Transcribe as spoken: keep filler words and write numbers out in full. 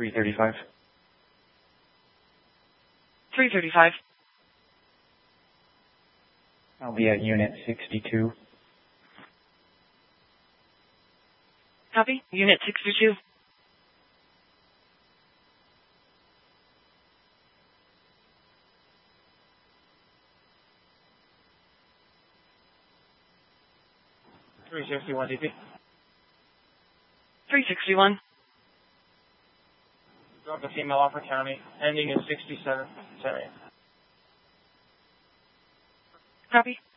three thirty-five. three thirty-five. I'll be at Unit sixty-two. Copy. Unit sixty-two. three sixty-one D P. three sixty-one. Drop the female off for county, ending in sixty-seven. Sorry. Copy.